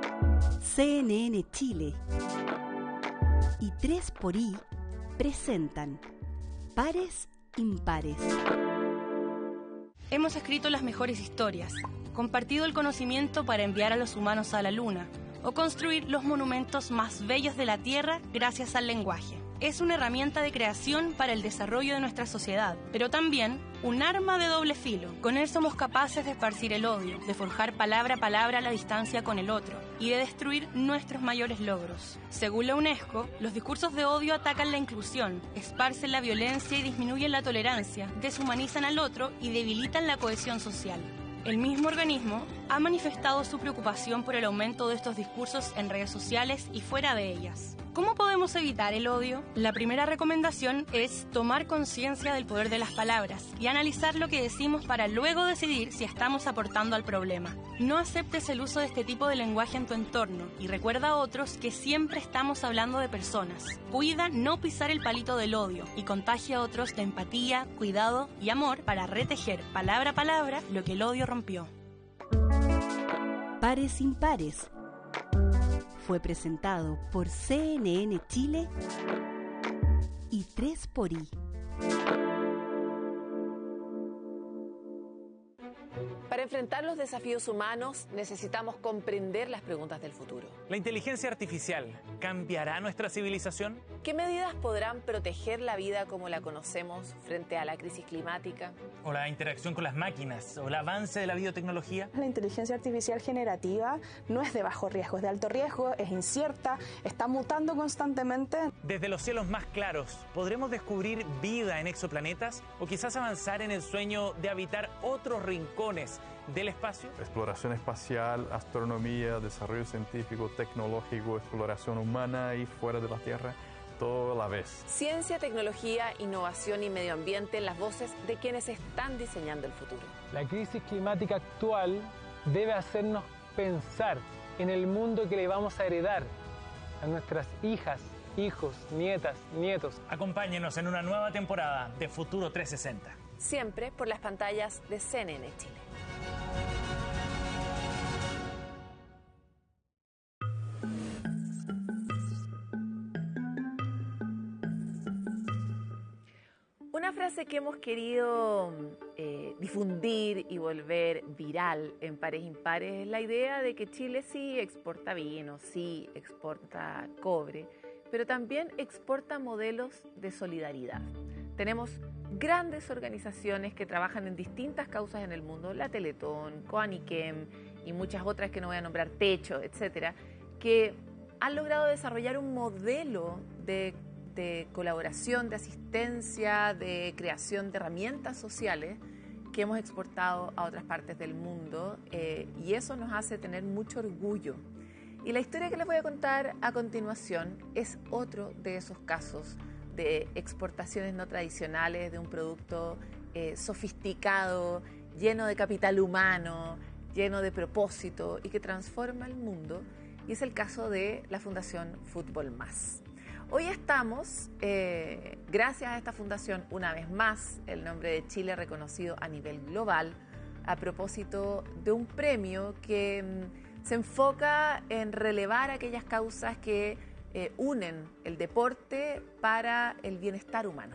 CNN Chile y 3xI presentan Pares Impares. Hemos escrito las mejores historias, compartido el conocimiento para enviar a los humanos a la Luna o construir los monumentos más bellos de la Tierra gracias al lenguaje. Es una herramienta de creación para el desarrollo de nuestra sociedad, pero también un arma de doble filo. Con él somos capaces de esparcir el odio, de forjar palabra a palabra la distancia con el otro y de destruir nuestros mayores logros. Según la UNESCO, los discursos de odio atacan la inclusión, esparcen la violencia y disminuyen la tolerancia, deshumanizan al otro y debilitan la cohesión social. El mismo organismo ha manifestado su preocupación por el aumento de estos discursos en redes sociales y fuera de ellas. ¿Cómo podemos evitar el odio? La primera recomendación es tomar conciencia del poder de las palabras y analizar lo que decimos para luego decidir si estamos aportando al problema. No aceptes el uso de este tipo de lenguaje en tu entorno y recuerda a otros que siempre estamos hablando de personas. Cuida no pisar el palito del odio y contagia a otros de empatía, cuidado y amor para retejer palabra a palabra lo que el odio rompió. Pares Impares fue presentado por CNN Chile y 3xI. Para enfrentar los desafíos humanos necesitamos comprender las preguntas del futuro. ¿La inteligencia artificial cambiará nuestra civilización? ¿Qué medidas podrán proteger la vida como la conocemos frente a la crisis climática? ¿O la interacción con las máquinas? ¿O el avance de la biotecnología? La inteligencia artificial generativa no es de bajo riesgo, es de alto riesgo, es incierta, está mutando constantemente. Desde los cielos más claros, ¿podremos descubrir vida en exoplanetas? ¿O quizás avanzar en el sueño de habitar otros rincones del espacio? Exploración espacial, astronomía, desarrollo científico, tecnológico, exploración humana y fuera de la Tierra, todo a la vez. Ciencia, tecnología, innovación y medio ambiente, las voces de quienes están diseñando el futuro. La crisis climática actual debe hacernos pensar en el mundo que le vamos a heredar a nuestras hijas, hijos, nietas, nietos. Acompáñenos en una nueva temporada de Futuro 360. Siempre por las pantallas de CNN Chile. Una frase que hemos querido difundir y volver viral en Pares Impares es la idea de que Chile sí exporta vino, sí exporta cobre, pero también exporta modelos de solidaridad. Tenemos grandes organizaciones que trabajan en distintas causas en el mundo, la Teletón, Coaniquem y muchas otras que no voy a nombrar, Techo, etcétera, que han logrado desarrollar un modelo de colaboración, de asistencia, de creación de herramientas sociales que hemos exportado a otras partes del mundo y eso nos hace tener mucho orgullo. Y la historia que les voy a contar a continuación es otro de esos casos de exportaciones no tradicionales de un producto sofisticado, lleno de capital humano, lleno de propósito y que transforma el mundo, y es el caso de la Fundación Fútbol Más. Hoy estamos, gracias a esta fundación, una vez más, el nombre de Chile reconocido a nivel global, a propósito de un premio que se enfoca en relevar aquellas causas que unen el deporte para el bienestar humano.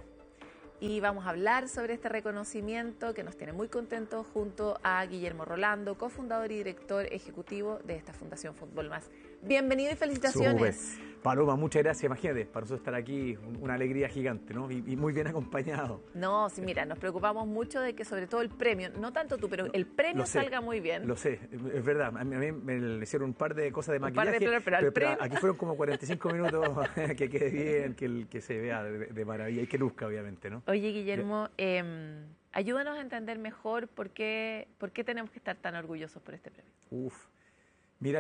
Y vamos a hablar sobre este reconocimiento que nos tiene muy contentos junto a Guillermo Rolando, cofundador y director ejecutivo de esta Fundación Fútbol Más. Bienvenido y felicitaciones. Súper. Paloma, muchas gracias. Imagínate, para nosotros estar aquí, una alegría gigante, ¿no? Y muy bien acompañado. No, sí, mira, nos preocupamos mucho de que sobre todo el premio, no tanto tú, pero el premio salga muy bien. Lo sé, es verdad. A mí me hicieron un par de cosas de maquillaje, pero aquí fueron como 45 minutos que quede bien, que se vea de maravilla y que luzca, obviamente, ¿no? Oye, Guillermo, ayúdanos a entender mejor por qué tenemos que estar tan orgullosos por este premio. Mira,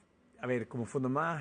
a ver, como Fondo Más,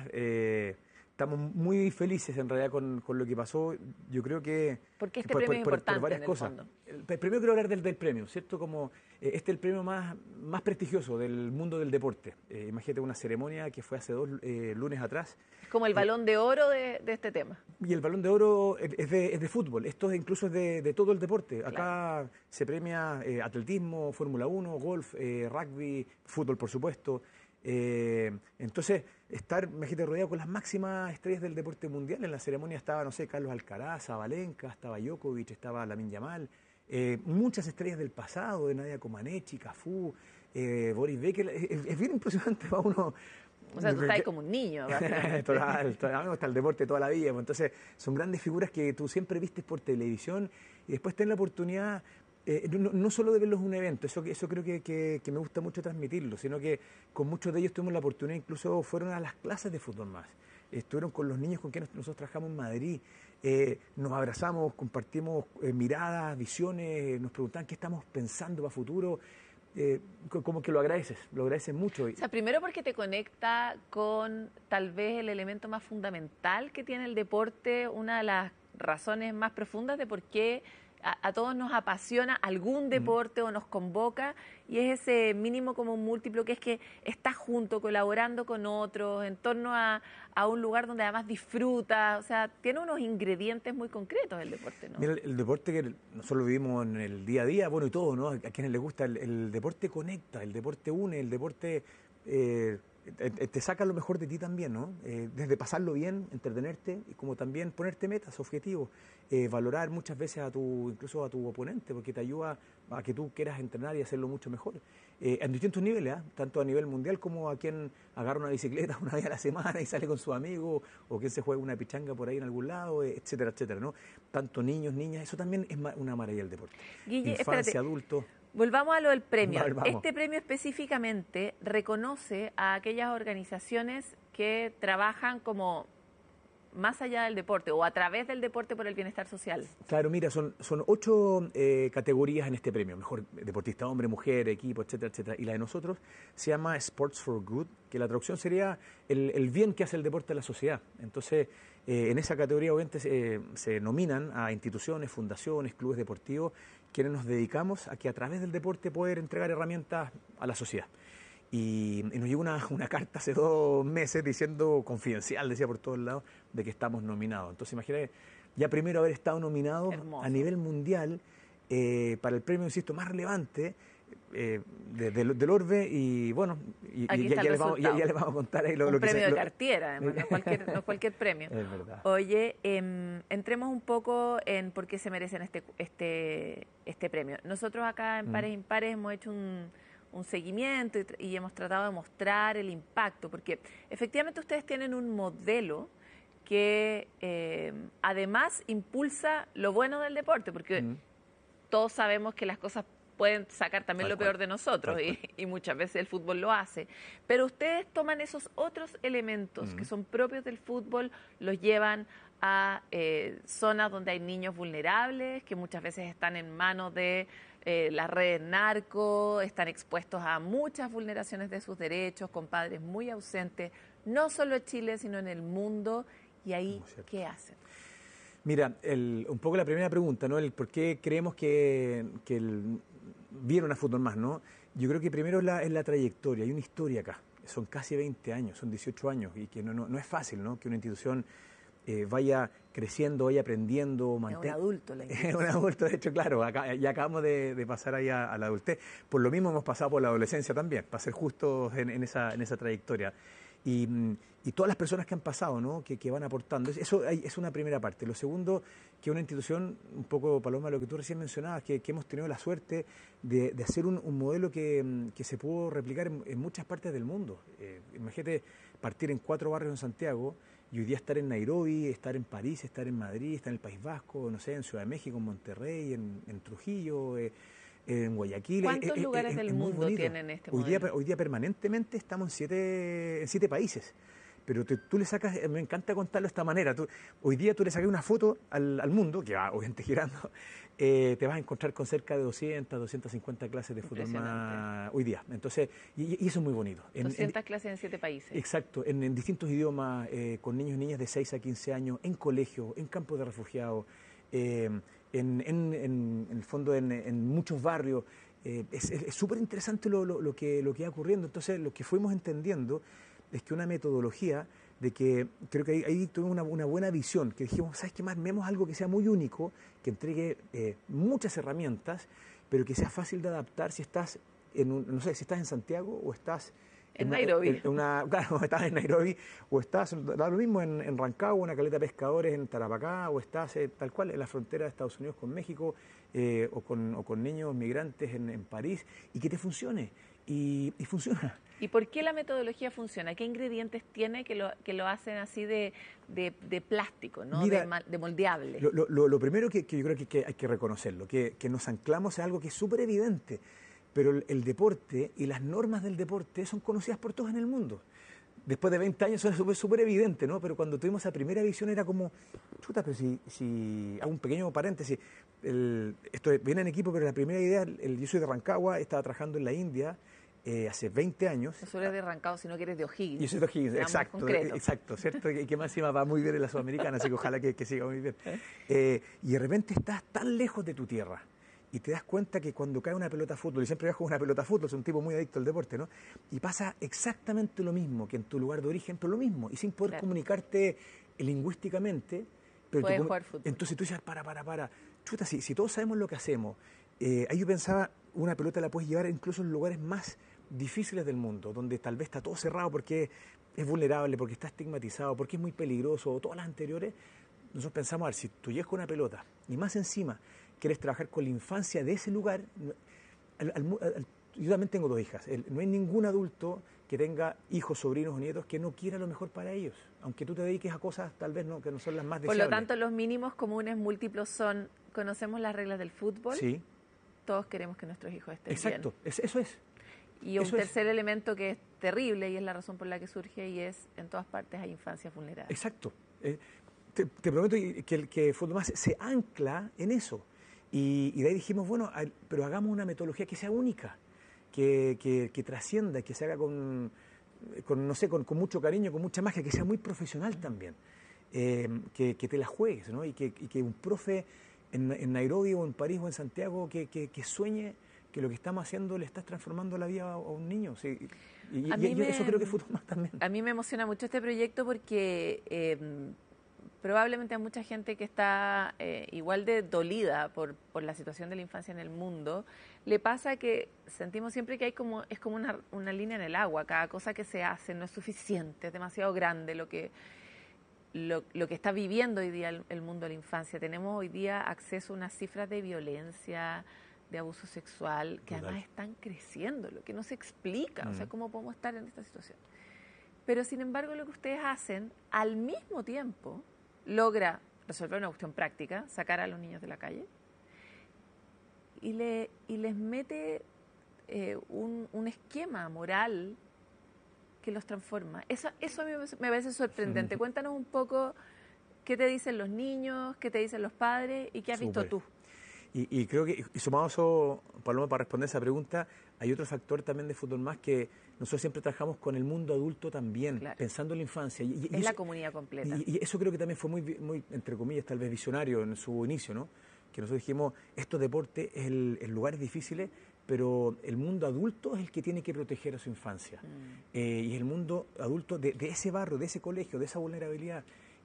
estamos muy felices en realidad con lo que pasó. Yo creo que... Porque este premio es importante por varias cosas. Fondo. Primero quiero hablar del premio, ¿cierto? Como este es el premio más prestigioso del mundo del deporte. Imagínate una ceremonia que fue hace 2 lunes atrás. Es como el Balón de Oro de este tema. Y el Balón de Oro es de fútbol. Esto incluso es de todo el deporte. Acá Claro. se premia atletismo, Fórmula 1, golf, rugby, fútbol, por supuesto. Entonces, imagínate, rodeado con las máximas estrellas del deporte mundial. En la ceremonia estaba, no sé, Carlos Alcaraz, Sabalenka, estaba Djokovic, estaba Lamine Yamal, muchas estrellas del pasado, de Nadia Comaneci, Cafú, Boris Becker. Es bien impresionante para uno. O sea, tú estás como un niño. Total, a mí me gusta el deporte toda la vida. Pues, entonces, son grandes figuras que tú siempre vistes por televisión y después tenés la oportunidad, no solo de verlos en un evento, eso creo que me gusta mucho transmitirlo, sino que con muchos de ellos tuvimos la oportunidad, incluso fueron a las clases de fútbol más. Estuvieron con los niños con quienes nosotros trabajamos en Madrid, nos abrazamos, compartimos miradas, visiones, nos preguntaban qué estamos pensando para futuro. Como que lo agradeces mucho. O sea, primero porque te conecta con tal vez el elemento más fundamental que tiene el deporte, una de las razones más profundas de por qué a todos nos apasiona algún deporte o nos convoca, y es ese mínimo común múltiplo que es que estás junto, colaborando con otros, en torno a un lugar donde además disfrutas. O sea, tiene unos ingredientes muy concretos el deporte, ¿no? Mira, el deporte que nosotros lo vivimos en el día a día, bueno, y todo, ¿no? A quienes les gusta, el deporte conecta, el deporte une, el deporte te saca lo mejor de ti también, ¿no? Desde pasarlo bien, entretenerte, y como también ponerte metas, objetivos, valorar muchas veces incluso a tu oponente, porque te ayuda a que tú quieras entrenar y hacerlo mucho mejor. En distintos niveles, tanto a nivel mundial como a quien agarra una bicicleta una vez a la semana y sale con sus amigos, o quien se juega una pichanga por ahí en algún lado, etcétera, etcétera, ¿no? Tanto niños, niñas, eso también es una maravilla del deporte. Guille, infancia, adultos. Volvamos a lo del premio. Vamos. Este premio específicamente reconoce a aquellas organizaciones que trabajan como más allá del deporte o a través del deporte por el bienestar social. Claro, mira, son 8 categorías en este premio. Mejor deportista, hombre, mujer, equipo, etcétera, etcétera. Y la de nosotros se llama Sports for Good, que la traducción sería el bien que hace el deporte a la sociedad. Entonces, en esa categoría obviamente se nominan a instituciones, fundaciones, clubes deportivos, quienes nos dedicamos a que a través del deporte poder entregar herramientas a la sociedad. Y nos llegó una carta hace 2 meses diciendo, confidencial, decía por todos lados, de que estamos nominados. Entonces imagínate, ya primero haber estado nominados a nivel mundial para el premio, insisto, más relevante del Orbe, y bueno, ya les vamos a contar ahí lo que premio de Cartier, además, no cualquier premio. Es verdad. Oye, entremos un poco en por qué se merecen este premio. Nosotros acá en Pares Impares hemos hecho un seguimiento y hemos tratado de mostrar el impacto, porque efectivamente ustedes tienen un modelo que además impulsa lo bueno del deporte, porque todos sabemos que las cosas pueden sacar también lo peor de nosotros, y muchas veces el fútbol lo hace. Pero ustedes toman esos otros elementos que son propios del fútbol, los llevan a zonas donde hay niños vulnerables, que muchas veces están en manos de las redes narco, están expuestos a muchas vulneraciones de sus derechos, con padres muy ausentes, no solo en Chile, sino en el mundo. ¿Y ahí qué hacen? Mira, un poco la primera pregunta, ¿no? El por qué creemos que vieron a Fútbol Más, ¿no? Yo creo que primero es la trayectoria, hay una historia acá. Son casi 20 años, son 18 años, y que no es fácil, ¿no? Que una institución vaya creciendo, vaya aprendiendo. Es un adulto la institución. Es un adulto, de hecho, claro, ya acabamos de pasar ahí a la adultez. Por lo mismo hemos pasado por la adolescencia también, para ser justos en esa trayectoria. Y todas las personas que han pasado, ¿no? que van aportando. Eso es una primera parte. Lo segundo, que una institución, un poco, Paloma, lo que tú recién mencionabas, que hemos tenido la suerte de hacer un modelo que se pudo replicar en muchas partes del mundo. Imagínate partir en 4 barrios en Santiago y hoy día estar en Nairobi, estar en París, estar en Madrid, estar en el País Vasco, no sé, en Ciudad de México, en Monterrey, en Trujillo, en Guayaquil. ¿Cuántos lugares del mundo tienen este modelo? Hoy día permanentemente estamos en 7 países. Pero tú le sacas, me encanta contarlo de esta manera, hoy día tú le sacas una foto al mundo, que va obviamente girando, te vas a encontrar con cerca de 250 clases de fútbol más hoy día. Entonces, y eso es muy bonito. 200 clases en 7 países. Exacto, en distintos idiomas, con niños y niñas de 6 a 15 años, en colegios, en campos de refugiados, en el fondo en muchos barrios. Es súper interesante lo que va ocurriendo. Entonces, lo que fuimos entendiendo es que una metodología de que creo que ahí tuvimos una buena visión, que dijimos, ¿sabes qué más? Vemos algo que sea muy único, que entregue muchas herramientas, pero que sea fácil de adaptar si estás no sé, si estás en Santiago o estás En Nairobi. Claro, estás en Nairobi o estás, da lo mismo en Rancagua, una caleta de pescadores en Tarapacá, o estás tal cual en la frontera de Estados Unidos con México, o con niños migrantes en París, y que te funcione. Y funciona. ¿Y por qué la metodología funciona? ¿Qué ingredientes tiene que lo hacen así de plástico, ¿no? Mira, de moldeable? Lo primero que yo creo que hay que reconocerlo, que nos anclamos a algo que es súper evidente, pero el deporte y las normas del deporte son conocidas por todos en el mundo. Después de 20 años son súper evidente, ¿no? Pero cuando tuvimos esa primera visión era como, chuta, pero si hago un pequeño paréntesis, esto viene en equipo, pero la primera idea, yo soy de Rancagua, estaba trabajando en la India hace 20 años. No solo eres de Rancagua, sino que eres de O'Higgins. Yo soy de O'Higgins, exacto, ¿cierto? Que más encima va muy bien en la Sudamericana, así que ojalá que siga muy bien. Y de repente estás tan lejos de tu tierra, y te das cuenta que cuando cae una pelota de fútbol, y siempre viajo con una pelota de fútbol, soy un tipo muy adicto al deporte, ¿no? Y pasa exactamente lo mismo que en tu lugar de origen, pero lo mismo, y sin poder comunicarte lingüísticamente. Pero puedes jugar fútbol. Entonces tú dices, para. Chuta, si todos sabemos lo que hacemos, ahí yo pensaba, una pelota la puedes llevar incluso en lugares más difíciles del mundo, donde tal vez está todo cerrado porque es vulnerable, porque está estigmatizado, porque es muy peligroso, o todas las anteriores. Nosotros pensamos, a ver, si tú llegas con una pelota, y más encima quieres trabajar con la infancia de ese lugar, yo también tengo 2 hijas, no hay ningún adulto que tenga hijos, sobrinos o nietos que no quiera lo mejor para ellos, aunque tú te dediques a cosas tal vez que no son las más deseables. Por lo tanto, los mínimos comunes múltiplos son, conocemos las reglas del fútbol, sí. Todos queremos que nuestros hijos estén Exacto, bien. Eso es. Y un tercer elemento que es terrible, y es la razón por la que surge, y es, en todas partes hay infancias vulnerables. Exacto. Te prometo que Fútbol Más se ancla en eso. Y de ahí dijimos, bueno, pero hagamos una metodología que sea única, que trascienda, que se haga con mucho cariño, con mucha magia, que sea muy profesional también, que te la juegues, ¿no? Y que un profe en Nairobi o en París o en Santiago que sueñe que lo que estamos haciendo le estás transformando la vida a un niño. Sí. Y eso creo que es Fútbol Más también. A mí me emociona mucho este proyecto porque probablemente hay mucha gente que está igual de dolida por la situación de la infancia en el mundo. Le pasa que sentimos siempre que es como una línea en el agua. Cada cosa que se hace no es suficiente, es demasiado grande lo que está viviendo hoy día el mundo de la infancia. Tenemos hoy día acceso a unas cifras de violencia, de abuso sexual, que además están creciendo, lo que no se explica. O sea, ¿cómo podemos estar en esta situación? Pero, sin embargo, lo que ustedes hacen, al mismo tiempo, logra resolver una cuestión práctica, sacar a los niños de la calle, y les mete un esquema moral que los transforma. Eso a mí me parece sorprendente. Sí. Cuéntanos un poco qué te dicen los niños, qué te dicen los padres y qué has visto tú. Y creo que, y sumado a eso, Paloma, para responder esa pregunta, hay otro factor también de Fútbol Más, que nosotros siempre trabajamos con el mundo adulto también, claro, pensando en la infancia. Es eso, la comunidad completa. Y eso creo que también fue muy, entre comillas, tal vez visionario en su inicio, ¿no? Que nosotros dijimos, estos deportes es el lugares difíciles, pero el mundo adulto es el que tiene que proteger a su infancia. Y el mundo adulto de ese barrio, de ese colegio, de esa vulnerabilidad.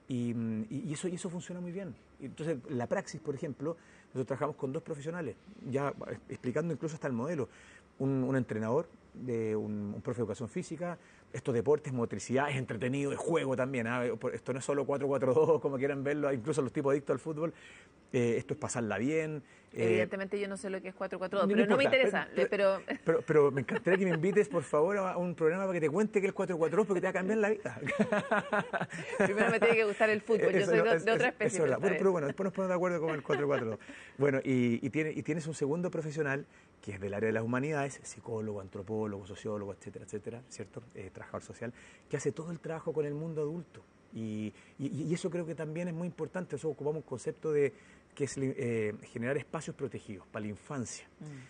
Y eso funciona muy bien. Entonces, la praxis, por ejemplo, nosotros trabajamos con 2 profesionales, ya explicando incluso hasta el modelo. Un entrenador, un profe de educación física, estos deportes, motricidad, es entretenido, es juego también. Esto no es solo 4-4-2, como quieran verlo, incluso los tipos adictos al fútbol. Esto es pasarla bien. Evidentemente yo no sé lo que es 4-4-2, pero no me interesa. Pero me encantaría que me invites, por favor, a un programa para que te cuente qué es el 4-4-2, porque te va a cambiar la vida. Primero me tiene que gustar el fútbol, yo soy de otra especie. Pero bueno, después nos ponemos de acuerdo con el 4-4-2. Bueno, y tienes un segundo profesional que es del área de las humanidades, psicólogo, antropólogo, sociólogo, etcétera, ¿cierto? Trabajador social, que hace todo el trabajo con el mundo adulto. Y eso creo que también es muy importante. Nosotros ocupamos un concepto que es generar espacios protegidos para la infancia.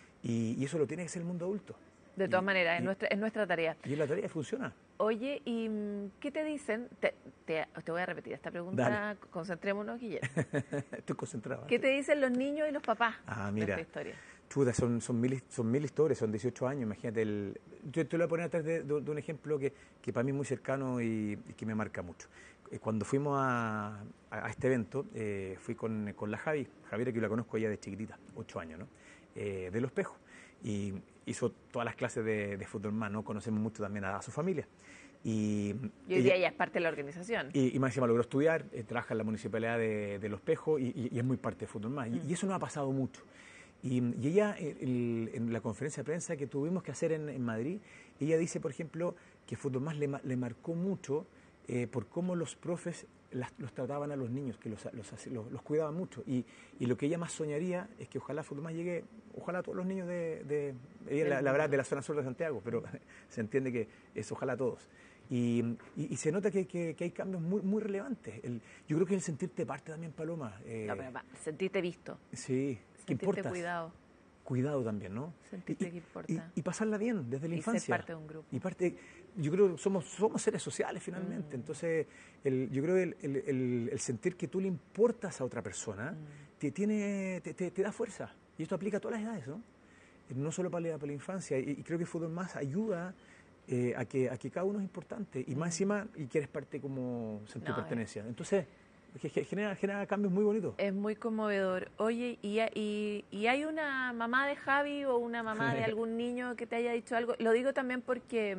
Y eso lo tiene que hacer el mundo adulto. De todas maneras, es nuestra tarea. Y la tarea funciona. Oye, ¿y qué te dicen? Te voy a repetir esta pregunta. Dale. Concentrémonos, Guillermo. Estoy concentrado. ¿Qué te dicen los niños y los papás de esta historia? Chuta, son mil historias, son 18 años, imagínate. Yo te lo voy a poner atrás de un ejemplo que para mí es muy cercano y que me marca mucho. Cuando fuimos a este evento, fui con la Javiera, que yo la conozco ya de chiquitita, 8 años, ¿no? De Los Pejos. Y hizo todas las clases de fútbol más, ¿no? Conocemos mucho también a su familia. Y hoy día ella es parte de la organización. Y más encima logró estudiar, trabaja en la municipalidad de Los Pejos y es muy parte de Fútbol Más. Y eso nos ha pasado mucho. Y ella, en la conferencia de prensa que tuvimos que hacer en Madrid, ella dice, por ejemplo, que Fútbol Más le marcó mucho por cómo los profes los trataban a los niños, que los cuidaban mucho. Y lo que ella más soñaría es que ojalá Fútbol Más llegue, ojalá a todos los niños ella la verdad de la zona sur de Santiago, pero se entiende que es ojalá a todos. Y se nota que hay cambios muy relevantes. Yo creo que el sentirte parte también, Paloma. No, pero sentirte visto. Sí, ¿qué sentirte importa? Cuidado También, ¿no? Sentirte que importa. Y pasarla bien desde la infancia. Y ser parte de un grupo. Yo creo que somos seres sociales finalmente. Entonces, yo creo que el sentir que tú le importas a otra persona te da fuerza. Y esto aplica a todas las edades, ¿no? No solo para la infancia. Y creo que Fútbol Más ayuda a que cada uno es importante. Y más encima, y que eres parte como sentir pertenencia. Entonces, genera cambios muy bonitos. Es muy conmovedor. Oye, ¿y hay una mamá de Javi o una mamá de algún niño que te haya dicho algo? Lo digo también porque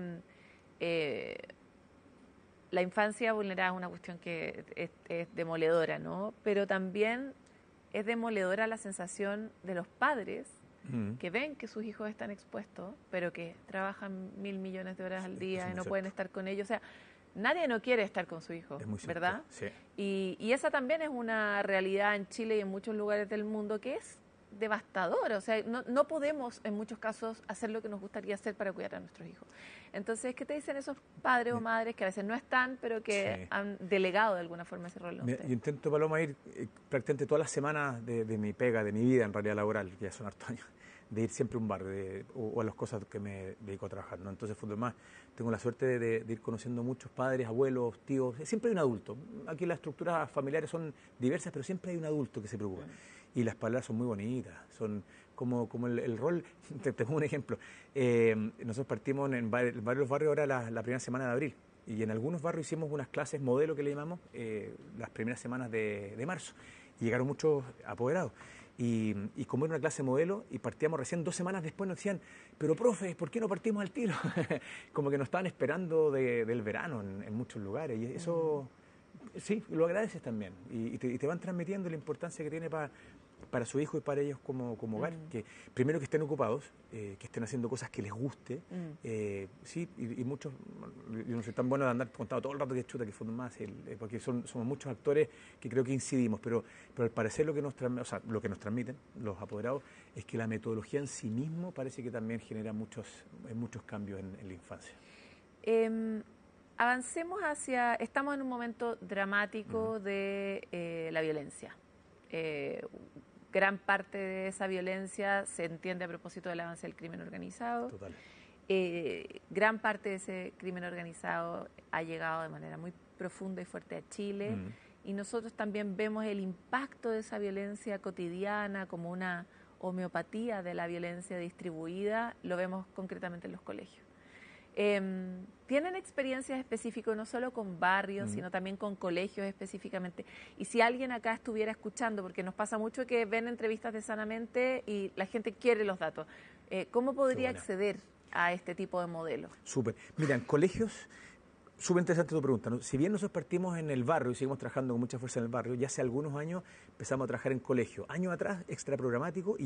la infancia vulnerada es una cuestión que es demoledora, ¿no? Pero también es demoledora la sensación de los padres que ven que sus hijos están expuestos, pero que trabajan 1.000 millones de horas al día y no pueden estar con ellos. O sea, nadie no quiere estar con su hijo, ¿verdad? Sí. Y esa también es una realidad en Chile y en muchos lugares del mundo que es devastadora. O sea, no podemos en muchos casos hacer lo que nos gustaría hacer para cuidar a nuestros hijos. Entonces, ¿qué te dicen esos padres o madres que a veces no están, pero que han delegado de alguna forma ese rol? Yo intento, Paloma, ir prácticamente todas las semanas de mi pega, de mi vida en realidad laboral, que ya son hartos años, de ir siempre a un barrio o a las cosas que me dedico a trabajar, ¿no? Entonces, Fútbol Más, tengo la suerte de ir conociendo muchos padres, abuelos, tíos. Siempre hay un adulto. Aquí las estructuras familiares son diversas, pero siempre hay un adulto que se preocupa. Y las palabras son muy bonitas, son como el rol. Te pongo un ejemplo. Nosotros partimos en varios barrios ahora la primera semana de abril. Y en algunos barrios hicimos unas clases modelo que le llamamos las primeras semanas de marzo. Y llegaron muchos apoderados. Y como era una clase modelo y partíamos recién 2 semanas después, nos decían, pero profe, ¿por qué no partimos al tiro? Como que nos estaban esperando del verano en muchos lugares. Y eso, sí, lo agradeces también. Y te van transmitiendo la importancia que tiene para su hijo y para ellos como hogar. Que primero que estén ocupados, que estén haciendo cosas que les guste. Sí, y muchos, yo no soy tan bueno de andar contando todo el rato que es chuta, que Fútbol Más, porque somos muchos actores que creo que incidimos, pero al parecer lo que nos transmiten los apoderados es que la metodología en sí mismo parece que también genera muchos cambios en la infancia. Avancemos estamos en un momento dramático de la violencia. Gran parte de esa violencia se entiende a propósito del avance del crimen organizado. Total. Gran parte de ese crimen organizado ha llegado de manera muy profunda y fuerte a Chile. Y nosotros también vemos el impacto de esa violencia cotidiana como una homeopatía de la violencia distribuida. Lo vemos concretamente en los colegios. ¿Tienen experiencias específicas no solo con barrios, sino también con colegios específicamente? Y si alguien acá estuviera escuchando, porque nos pasa mucho que ven entrevistas de Sanamente y la gente quiere los datos, ¿cómo podría acceder a este tipo de modelo? Súper. Mira, en colegios, súper interesante tu pregunta, ¿no? Si bien nosotros partimos en el barrio y seguimos trabajando con mucha fuerza en el barrio, ya hace algunos años empezamos a trabajar en colegio. Años atrás, extra programático.